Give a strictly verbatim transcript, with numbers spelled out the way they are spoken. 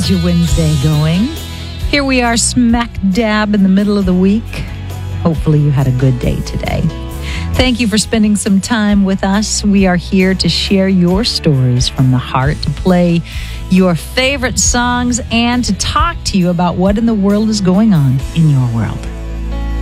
How's your Wednesday going? Here we are smack dab in the middle of the week. Hopefully you had a good day today. Thank you for spending some time with us. We are here to share your stories from the heart, to play your favorite songs, and to talk to you about what in the world is going on in your world.